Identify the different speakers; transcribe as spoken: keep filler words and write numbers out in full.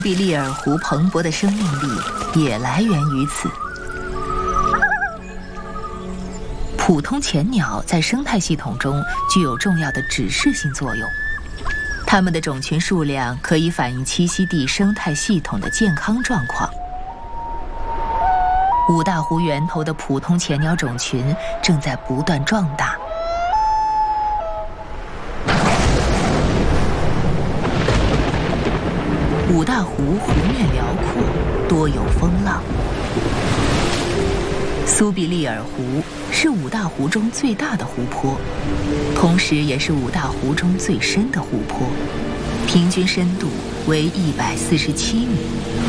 Speaker 1: 比利尔湖蓬勃的生命力也来源于此。普通潜鸟在生态系统中具有重要的指示性作用，它们的种群数量可以反映栖息地生态系统的健康状况。五大湖源头的普通潜鸟种群正在不断壮大。五大湖湖面辽阔，多有风浪。苏必利尔湖是五大湖中最大的湖泊，同时也是五大湖中最深的湖泊，平均深度为一百四十七米。